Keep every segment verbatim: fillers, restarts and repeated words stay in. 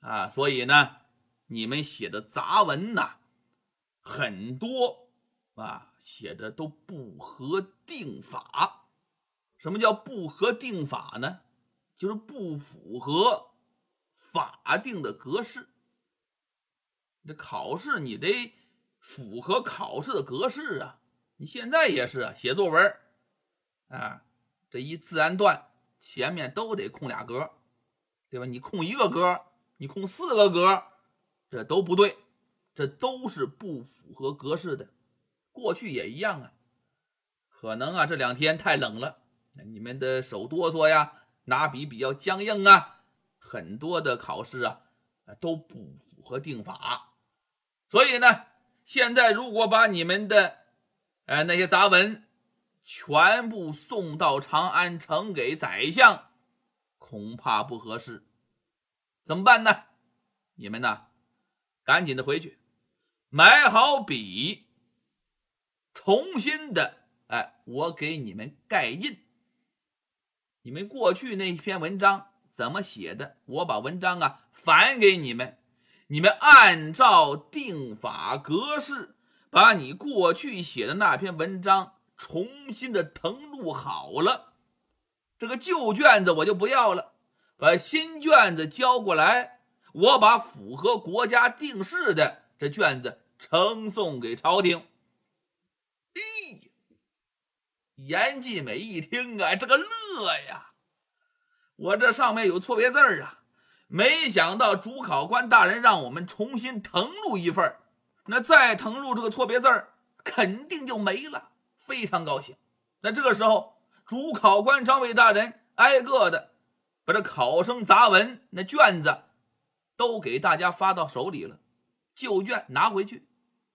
啊，所以呢，你们写的杂文呐，很多啊，写的都不合定法。什么叫不合定法呢？就是不符合法定的格式。这考试你得符合考试的格式啊。你现在也是啊，写作文啊，这一自然段前面都得空俩格，对吧？你空一个格，你空四个格，这都不对，这都是不符合格式的。过去也一样啊，可能啊这两天太冷了，你们的手哆嗦呀，拿笔比较僵硬啊，很多的考试啊都不符合定法。所以呢，现在如果把你们的呃那些杂文全部送到长安呈给宰相，恐怕不合适。怎么办呢？你们呢赶紧的回去买好笔，重新的哎我给你们盖印。你们过去那篇文章怎么写的，我把文章啊返给你们，你们按照定法格式把你过去写的那篇文章重新的誊录好了。这个旧卷子我就不要了，把新卷子交过来，我把符合国家定式的这卷子呈送给朝廷。咦，严继美一听啊，这个乐呀，我这上面有错别字啊，没想到主考官大人让我们重新誊录一份，那再誊录这个错别字肯定就没了，非常高兴。那这个时候主考官张卫大人挨个的把这考生杂文那卷子都给大家发到手里了，旧卷拿回去，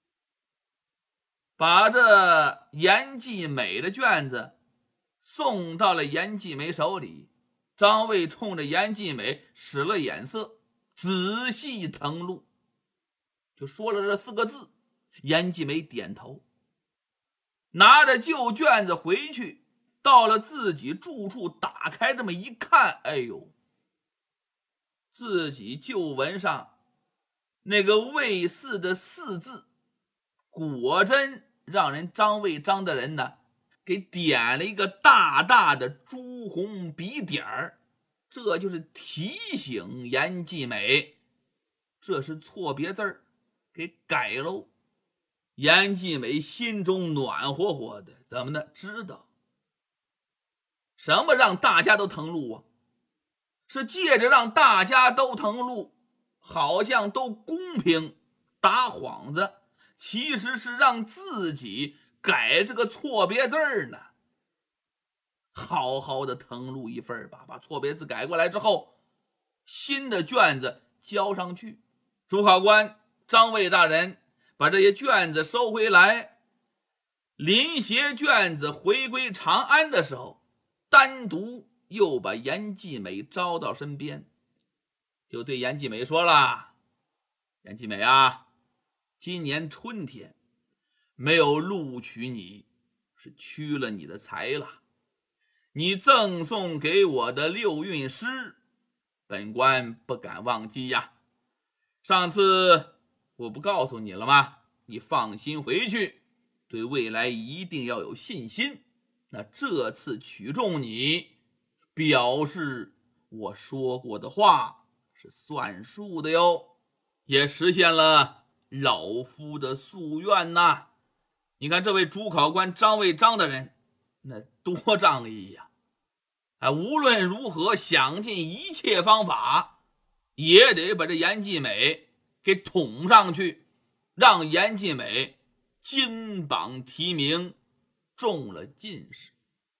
把这严继美的卷子送到了严继美手里。张卫冲着严继美使了眼色，仔细誊录，就说了这四个字。严继美点头，拿着旧卷子回去，到了自己住处，打开这么一看，哎呦，自己旧文上那个魏四的四字，果真让人张卫张的人呢给点了一个大大的朱红笔点儿，这就是提醒严继美这是错别字给改喽。严继美心中暖和和的，怎么呢？知道什么让大家都誊录啊？是借着让大家都誊录，好像都公平打幌子，其实是让自己改这个错别字呢。好好的誊录一份吧，把错别字改过来之后，新的卷子交上去。主考官张卫大人把这些卷子收回来，临携卷子回归长安的时候，单独又把严继美招到身边，就对严继美说了：严继美啊，今年春天没有录取你，是屈了你的才了。你赠送给我的六韵诗，本官不敢忘记呀。上次我不告诉你了吗？你放心回去，对未来一定要有信心。那这次取中你，表示我说过的话是算数的哟，也实现了老夫的夙愿呐。你看这位主考官张卫张的人，那多仗义呀！啊，无论如何想尽一切方法，也得把这严继美给捅上去，让严继美金榜题名，中了进士。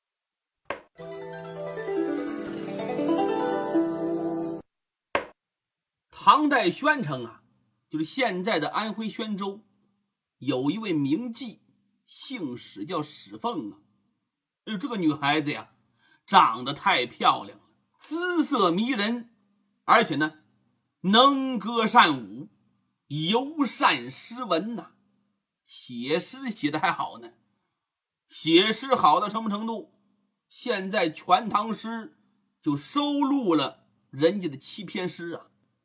唐代宣城啊，就是现在的安徽宣州，有一位名妓，姓史，叫史凤啊。哎呦，这个女孩子呀，长得太漂亮了，姿色迷人，而且呢，能歌善舞，尤善诗文呐、啊，写诗写的还好呢。写诗好到什么程度？现在《全唐诗》就收录了人家的七篇诗啊。